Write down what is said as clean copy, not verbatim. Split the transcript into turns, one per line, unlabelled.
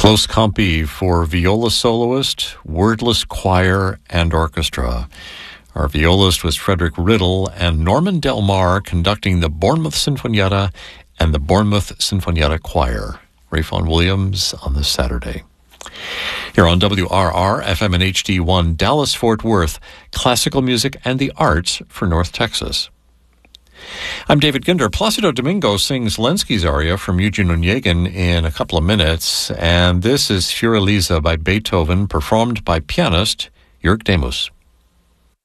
Close Compi for viola soloist, wordless choir, and orchestra. Our violist was Frederick Riddle, and Norman Del Mar conducting the Bournemouth Sinfonietta and the Bournemouth Sinfonietta Choir. Ralph Vaughan Williams on this Saturday. Here on WRR, FM and HD1, Dallas-Fort Worth, classical music and the arts for North Texas. I'm David Ginder. Placido Domingo sings Lenski's aria from Eugen Onegin in a couple of minutes, and this is Fiordalisa by Beethoven, performed by pianist Jörg Demus.